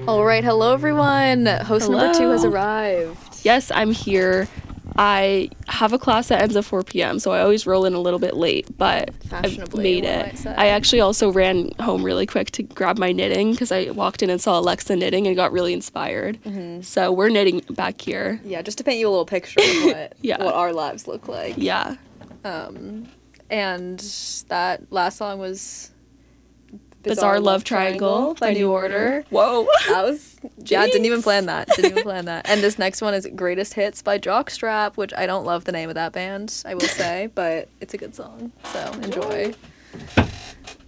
All right, hello everyone. Host number 2 has arrived. Yes, I'm here. I have a class that ends at 4 p.m., so I always roll in a little bit late, but I've made it. I actually also ran home really quick to grab my knitting because I walked in and saw Alexa knitting and got really inspired. Mm-hmm. So we're knitting back here. Yeah, just to paint you a little picture of what our lives look like. Yeah. And that last song was Bizarre Love Triangle by New Order. Whoa. That was, didn't even plan that. And this next one is Greatest Hits by Jockstrap, which I don't love the name of that band, I will say, but it's a good song, so enjoy.